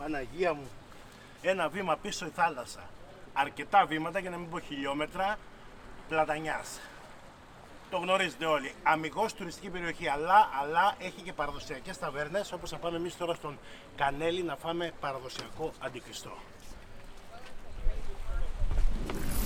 Παναγία μου. Ένα βήμα πίσω η θάλασσα. Αρκετά βήματα, για να μην πω χιλιόμετρα, Πλατανιάς. Το γνωρίζετε όλοι. Αμιγώς τουριστική περιοχή, αλλά έχει και παραδοσιακές ταβέρνες, όπως θα πάμε εμείς τώρα στον Κανέλη να φάμε παραδοσιακό αντικριστό.